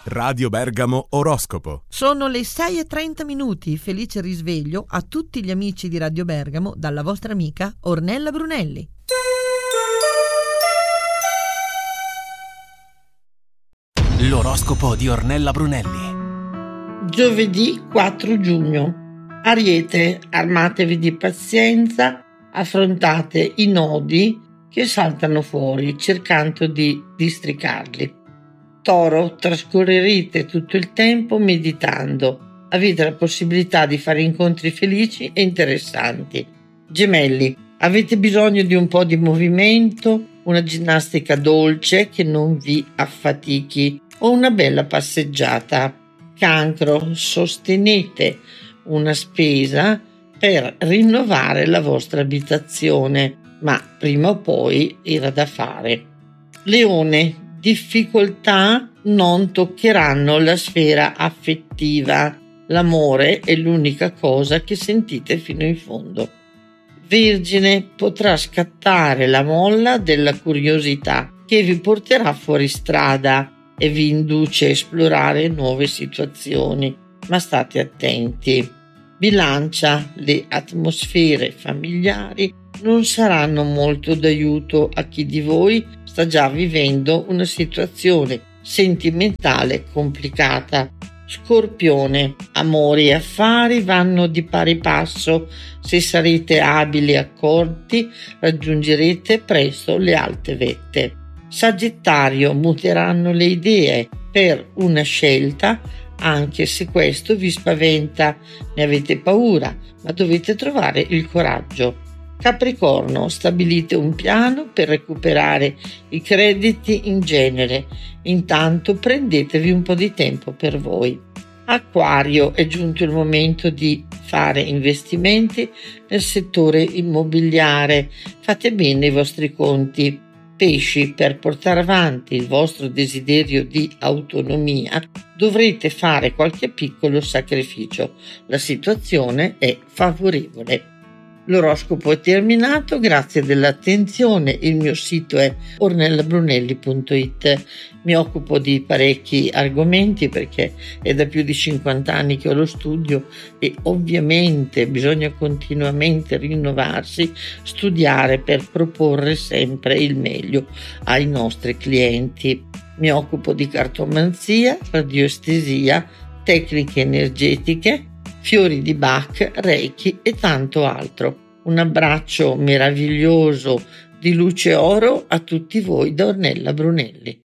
Radio Bergamo Oroscopo. Sono le 6:30. Felice risveglio a tutti gli amici di Radio Bergamo dalla vostra amica Ornella Brunelli. L'oroscopo di Ornella Brunelli. Giovedì 4 giugno. Ariete, armatevi di pazienza, affrontate i nodi che saltano fuori cercando di districarli. Toro, trascorrerete tutto il tempo meditando, avete la possibilità di fare incontri felici e interessanti. Gemelli, avete bisogno di un po' di movimento, una ginnastica dolce che non vi affatichi o una bella passeggiata. Cancro, sostenete una spesa per rinnovare la vostra abitazione, ma prima o poi era da fare. Leone, difficoltà non toccheranno la sfera affettiva. L'amore è l'unica cosa che sentite fino in fondo. Vergine, potrà scattare la molla della curiosità che vi porterà fuori strada e vi induce a esplorare nuove situazioni, ma state attenti. Bilancia, le atmosfere familiari non saranno molto d'aiuto a chi di voi sta già vivendo una situazione sentimentale complicata. Scorpione, amore e affari vanno di pari passo. Se sarete abili e accorti, raggiungerete presto le alte vette. Sagittario, muteranno le idee per una scelta, anche se questo vi spaventa, ne avete paura, ma dovete trovare il coraggio. Capricorno, stabilite un piano per recuperare i crediti in genere, intanto prendetevi un po' di tempo per voi. Acquario, è giunto il momento di fare investimenti nel settore immobiliare, fate bene i vostri conti. Pesci, per portare avanti il vostro desiderio di autonomia dovrete fare qualche piccolo sacrificio. La situazione è favorevole. L'oroscopo è terminato, grazie dell'attenzione. Il mio sito è ornellabrunelli.it. Mi occupo di parecchi argomenti perché è da più di 50 anni che ho lo studio e ovviamente bisogna continuamente rinnovarsi, studiare per proporre sempre il meglio ai nostri clienti. Mi occupo di cartomanzia, radioestesia, tecniche energetiche, fiori di Bach, Reiki e tanto altro. Un abbraccio meraviglioso di luce oro a tutti voi da Ornella Brunelli.